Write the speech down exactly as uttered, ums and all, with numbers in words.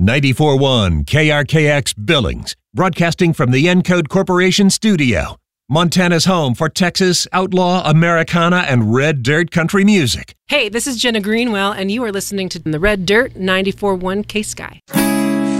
ninety-four point one K R K X Billings, broadcasting from the Encode Corporation studio. Montana's home for Texas outlaw, Americana, and red dirt country music. Hey, this is Jenna Greenwell, and you are listening to the Red Dirt ninety-four point one K-Sky.